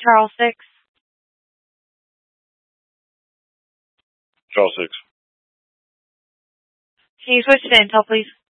Charles 6. Charles 6. Can you switch to Intel, please?